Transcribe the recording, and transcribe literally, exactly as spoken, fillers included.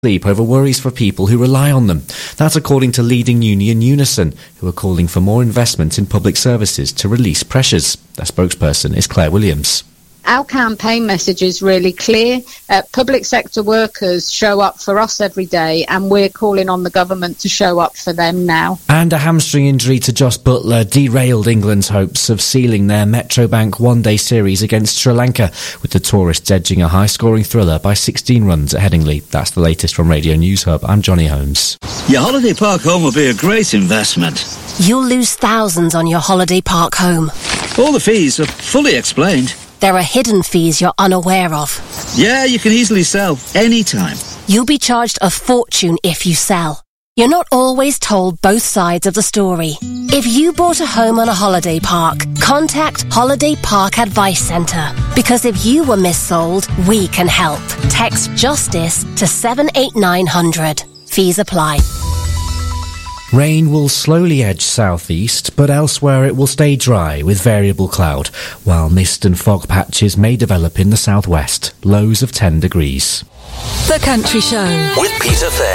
sleep over worries for people who rely on them. That's according to leading union Unison, who are calling for more investment in public services to release pressures. Their spokesperson is Claire Williams. Our campaign message is really clear. Uh, public sector workers show up for us every day, and we're calling on the government to show up for them now. And a hamstring injury to Josh Butler derailed England's hopes of sealing their Metrobank one-day series against Sri Lanka, with the tourists edging a high-scoring thriller by sixteen runs at Headingley. That's the latest from Radio News Hub. I'm Johnny Holmes. Your holiday park home will be a great investment. You'll lose thousands on your holiday park home. All the fees are fully explained. There are hidden fees you're unaware of. Yeah, you can easily sell anytime. You'll be charged a fortune if you sell. You're not always told both sides of the story. If you bought a home on a holiday park, contact Holiday Park Advice Centre. Because if you were missold, we can help. Text JUSTICE to seven eight nine hundred. Fees apply. Rain will slowly edge southeast, but elsewhere it will stay dry with variable cloud, while mist and fog patches may develop in the southwest, lows of ten degrees. The Country Show with Peter Fair.